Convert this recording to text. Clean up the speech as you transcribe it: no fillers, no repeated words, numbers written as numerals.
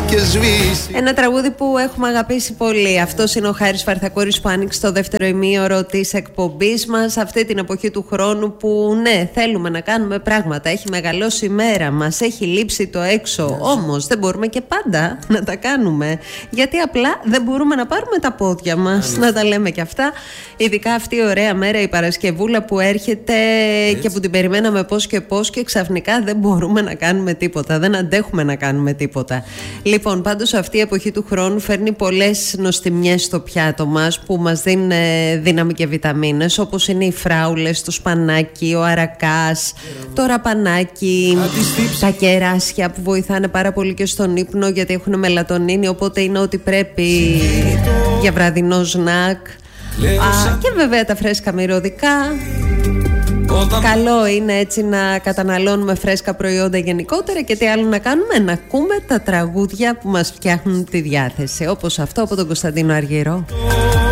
και σβήσει. Ένα τραγούδι που έχουμε αγαπήσει πολύ. Αυτός είναι ο Χάρης Φαρθακούρης που άνοιξε το δεύτερο ημίωρο της εκπομπής μας. Αυτή την εποχή του χρόνου που ναι, θέλουμε να κάνουμε πράγματα. Έχει μεγαλώσει η μέρα μας, έχει λείψει το έξω. Όμως δεν μπορούμε και πάντα να τα κάνουμε. Γιατί απλά δεν μπορούμε να πάρουμε τα πόδια μας. Να τα λέμε και αυτά. Ειδικά αυτή η ωραία μέρα, η Παρασκευούλα που έρχεται και που την περιμέναμε πώς και πώς και ξαφνικά δεν μπορούμε να κάνουμε τίποτα. Δεν αντέχουμε να κάνουμε τίποτα. Λοιπόν, πάντως αυτή η εποχή του χρόνου φέρνει πολλές νοστιμιές στο πιάτο μας που μας δίνουν δύναμη και βιταμίνες, όπως είναι οι φράουλες, το σπανάκι, ο αρακάς, το ραπανάκι, τα κεράσια που βοηθάνε πάρα πολύ και στον ύπνο γιατί έχουν μελατονίνη, οπότε είναι ό,τι πρέπει για βραδινό σνακ. Και βέβαια τα φρέσκα μυρωδικά. Καλό είναι έτσι να καταναλώνουμε φρέσκα προϊόντα γενικότερα και τι άλλο να κάνουμε, να ακούμε τα τραγούδια που μας φτιάχνουν τη διάθεση, όπως αυτό από τον Κωνσταντίνο Αργυρό.